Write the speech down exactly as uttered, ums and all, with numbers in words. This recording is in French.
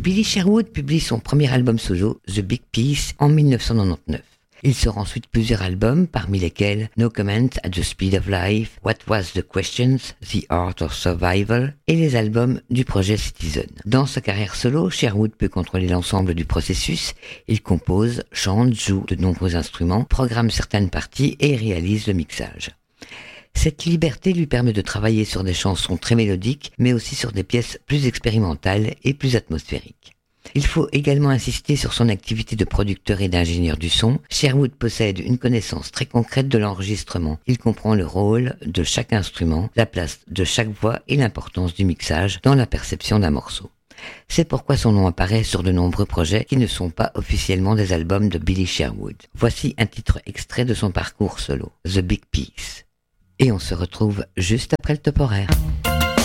Billy Sherwood publie son premier album solo, The Big Piece, en dix-neuf cent quatre-vingt-dix-neuf. Il sort ensuite plusieurs albums, parmi lesquels No Comment at the Speed of Life, What Was the Questions, The Art of Survival et les albums du projet Citizen. Dans sa carrière solo, Sherwood peut contrôler l'ensemble du processus. Il compose, chante, joue de nombreux instruments, programme certaines parties et réalise le mixage. Cette liberté lui permet de travailler sur des chansons très mélodiques, mais aussi sur des pièces plus expérimentales et plus atmosphériques. Il faut également insister sur son activité de producteur et d'ingénieur du son. Sherwood possède une connaissance très concrète de l'enregistrement. Il comprend le rôle de chaque instrument, la place de chaque voix et l'importance du mixage dans la perception d'un morceau. C'est pourquoi son nom apparaît sur de nombreux projets qui ne sont pas officiellement des albums de Billy Sherwood. Voici un titre extrait de son parcours solo, The Big Piece. Et on se retrouve juste après le top horaire.